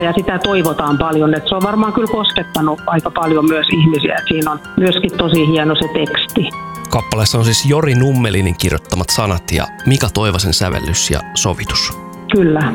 Ja sitä toivotaan paljon, että se on varmaan kyllä koskettanut aika paljon myös ihmisiä. Et siinä on myöskin tosi hieno se teksti. Kappaleessa on siis Jori Nummelinin kirjoittamat sanat ja Mika Toivasen sävellys ja sovitus. Kyllä.